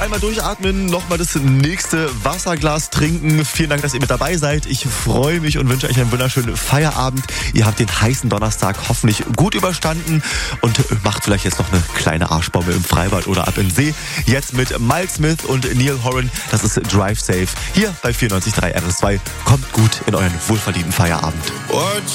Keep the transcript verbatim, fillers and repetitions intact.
einmal durchatmen, nochmal das nächste Wasserglas trinken. Vielen Dank, dass ihr mit dabei seid. Ich freue mich und wünsche euch einen wunderschönen Feierabend. Ihr habt den heißen Donnerstag hoffentlich gut überstanden und macht vielleicht jetzt noch eine kleine Arschbombe im Freibad oder ab in den See. Jetzt mit Miles Smith und Neil Horan. Das ist Drive Safe. Hier bei vierundneunzig Komma drei R S zwei. Kommt gut in euren wohlverdienten Feierabend.